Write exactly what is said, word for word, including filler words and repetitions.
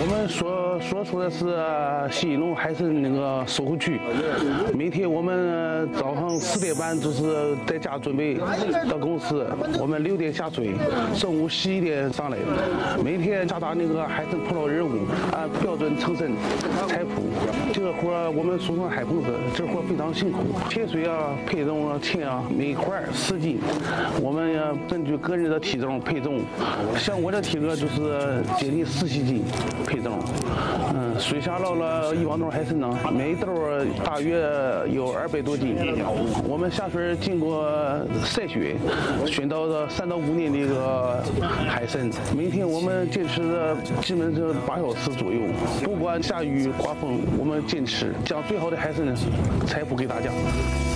我们所所处的是西龙海参那个守护区，每天我们早上四点半就是在家准备到公司，我们六点下水，中午十一点上来，每天下达那个海参捕捞任务，按标准成身采捕。这个活我们俗称海棚子，这活非常辛苦，切水啊、配重啊、称啊，每块十斤，我们要根据个人的体重配重，像我这体格就是接近四十斤配重。嗯，水下捞了一网兜海参呢，每兜大约有二百多斤。我们下水经过筛选，选到了三到五年的一个海参。每天我们坚持的基本是八小时左右，不管下雨刮风，我们坚持将最好的海参采捕给大家。